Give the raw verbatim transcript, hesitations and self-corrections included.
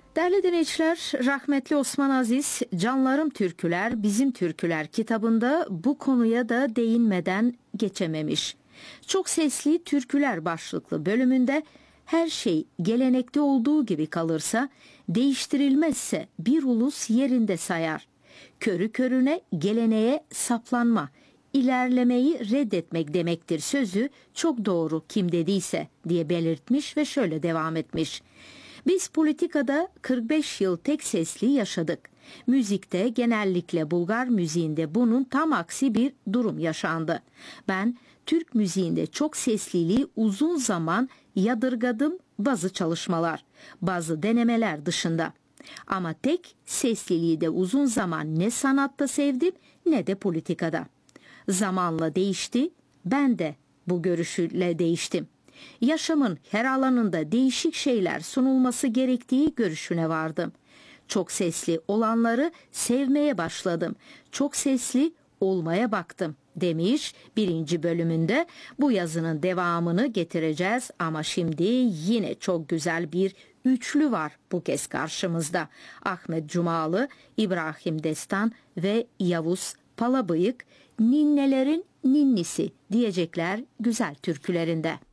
Değerli dinleyiciler, rahmetli Osman Aziz, Canlarım Türküler, Bizim Türküler kitabında bu konuya da değinmeden geçememiş. Çok sesli türküler başlıklı bölümünde her şey gelenekte olduğu gibi kalırsa, değiştirilmezse bir ulus yerinde sayar. Körü körüne geleneğe saplanma, ilerlemeyi reddetmek demektir sözü çok doğru kim dediyse diye belirtmiş ve şöyle devam etmiş. Biz politikada kırk beş yıl tek sesli yaşadık. Müzikte, genellikle Bulgar müziğinde bunun tam aksi bir durum yaşandı. Ben Türk müziğinde çok sesliliği uzun zaman yadırgadım bazı çalışmalar, bazı denemeler dışında. Ama tek sesliliği de uzun zaman ne sanatta sevdim ne de politikada. Zamanla değişti, ben de bu görüşüyle değiştim. Yaşamın her alanında değişik şeyler sunulması gerektiği görüşüne vardım. Çok sesli olanları sevmeye başladım. Çok sesli olmaya baktım demiş birinci bölümünde. Bu yazının devamını getireceğiz ama şimdi yine çok güzel bir üçlü var bu kez karşımızda. Ahmet Cumalı, İbrahim Destan ve Yavuz Palabıyık, ninnelerin ninnisi diyecekler güzel türkülerinde.